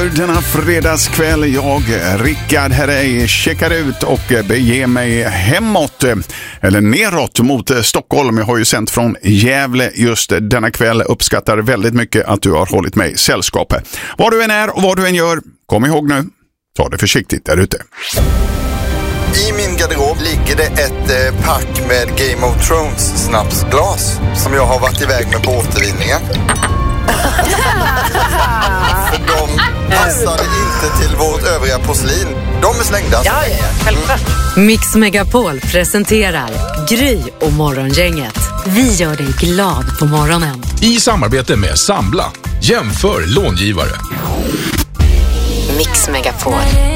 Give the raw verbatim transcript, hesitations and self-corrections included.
denna fredagskväll. Jag, Rickard Herrey, checkar ut och beger mig hemåt, eller neråt mot Stockholm. Jag har ju sänt från Gävle just denna kväll. Uppskattar väldigt mycket att du har hållit mig sällskap. Vad du än är och vad du än gör, kom ihåg nu, ta det försiktigt där ute. I min garderob ligger det ett eh, pack med Game of Thrones snapsglas som jag har varit iväg med på återvinningen. För de passade inte till vårt övriga porslin. De är slängda. Ja, ja, ja. Självklart. Mix Megapol presenterar Gry och Morgongänget. Vi gör dig glad på morgonen. I samarbete med Sambla. Jämför långivare. Mix Megapol.